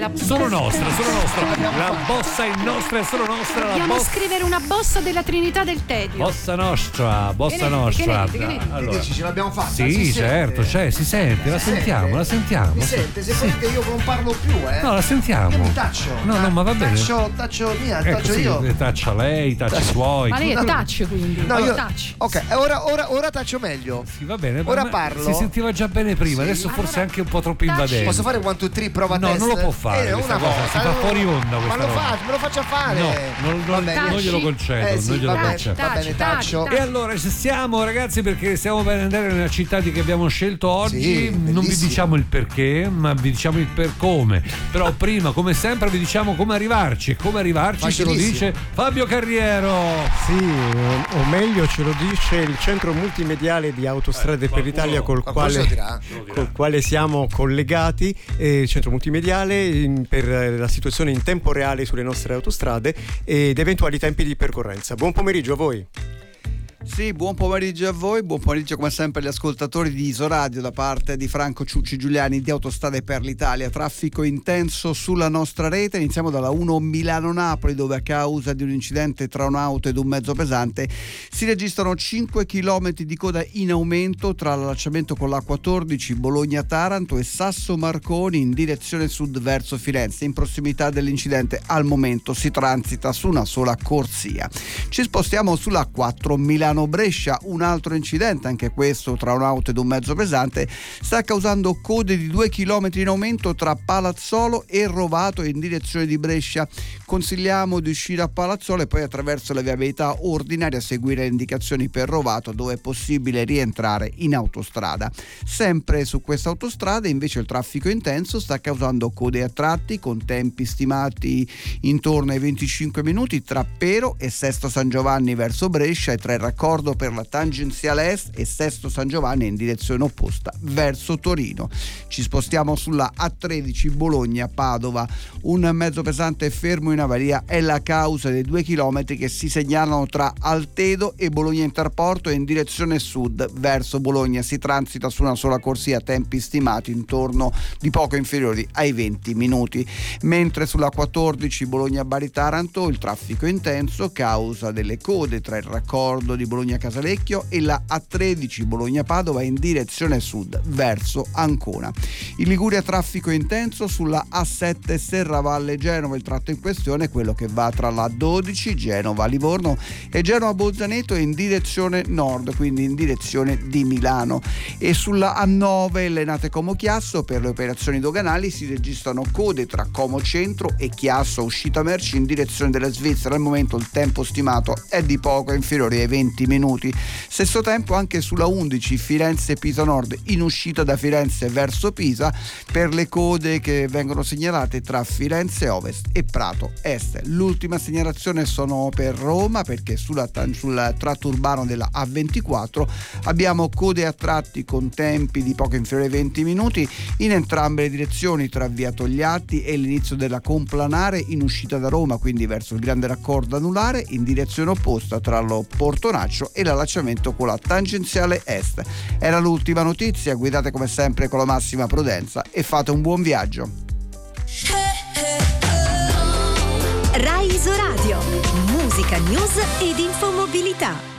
Solo nostra. La bossa è nostra e solo nostra. Dobbiamo scrivere una bossa della Trinità del Tedio. Bossa nostra. Che ne Allora, ce l'abbiamo fatta? sì, certo, si sente, la sentiamo. Mi sente? Se volete io non parlo più, No, la sentiamo. Io mi taccio. No, ma va bene. Taccio io. Taccia lei, taccia i suoi. Ma lei è touch, quindi. No, io touch. Ok, ora taccio meglio. Sì, va bene. Ora parlo. Si sentiva già bene prima, Sì. adesso forse anche un po' troppo invadente. Posso fare 1, 2, 3 prova No, test? non lo può fare questa una cosa, volta. si fa fuori onda Ma questa roba. me lo faccia fare. No, non glielo concedo. Sì, non glielo va concedo. bene, taccio. E allora ci stiamo, ragazzi, perché stiamo per andare nella città che abbiamo scelto oggi. Sì, non vi diciamo il perché, ma vi diciamo il per come. Però prima, come sempre, vi diciamo come arrivarci. E come arrivarci ce lo dice Fabio Carriero. Sì, o meglio ce lo dice il centro multimediale di Autostrade per l'Italia col quale siamo collegati, centro multimediale per la situazione in tempo reale sulle nostre autostrade ed eventuali tempi di percorrenza. Buon pomeriggio a voi. Sì, buon pomeriggio a voi, buon pomeriggio come sempre agli ascoltatori di Isoradio da parte di Franco Ciucci Giuliani di Autostrade per l'Italia. Traffico intenso sulla nostra rete, iniziamo dalla 1 Milano-Napoli, dove a causa di un incidente tra un'auto ed un mezzo pesante si registrano 5 km di coda in aumento tra l'allacciamento con l'A14 Bologna-Taranto e Sasso-Marconi in direzione sud verso Firenze. In prossimità dell'incidente al momento si transita su una sola corsia. Ci spostiamo sulla 4 Milano-Brescia, un altro incidente, anche questo tra un'auto ed un mezzo pesante, sta causando code di 2 km in aumento tra Palazzolo e Rovato in direzione di Brescia. Consigliamo di uscire a Palazzolo e poi attraverso la viabilità ordinaria seguire le indicazioni per Rovato, dove è possibile rientrare in autostrada. Sempre su questa autostrada invece il traffico intenso sta causando code a tratti con tempi stimati intorno ai 25 minuti tra Pero e Sesto San Giovanni verso Brescia e tra il raccordo per la tangenziale est e Sesto San Giovanni in direzione opposta verso Torino. Ci spostiamo sulla A13 Bologna-Padova. Un mezzo pesante fermo in avaria è la causa dei 2 chilometri che si segnalano tra Altedo e Bologna Interporto e in direzione sud verso Bologna. Si transita su una sola corsia, tempi stimati intorno di poco inferiori ai 20 minuti. Mentre sulla 14 Bologna-Bari-Taranto il traffico è intenso causa delle code tra il raccordo di Bologna-Casalecchio e la A13 Bologna-Padova in direzione sud verso Ancona. In Liguria traffico intenso sulla A7 Serravalle-Genova, il tratto in questione è quello che va tra la 12 Genova-Livorno e Genova-Bozzaneto in direzione nord, quindi in direzione di Milano. E sulla A9 Lenate-Como Chiasso per le operazioni doganali si registrano code tra Como Centro e Chiasso uscita merci in direzione della Svizzera. Al momento il tempo stimato è di poco inferiore ai 20 minuti. Stesso tempo anche sulla 11 Firenze-Pisa Nord in uscita da Firenze verso Pisa per le code che vengono segnalate tra Firenze Ovest e Prato Est. L'ultima segnalazione sono per Roma, perché sul tratto urbano della A24 abbiamo code a tratti con tempi di poco inferiore ai 20 minuti in entrambe le direzioni tra via Togliatti e l'inizio della Complanare in uscita da Roma, quindi verso il grande raccordo anulare in direzione opposta tra lo Portonaccio e l'allacciamento con la tangenziale est. Era l'ultima notizia, guidate come sempre con la massima prudenza e fate un buon viaggio. Rai Isoradio, musica, news ed infomobilità.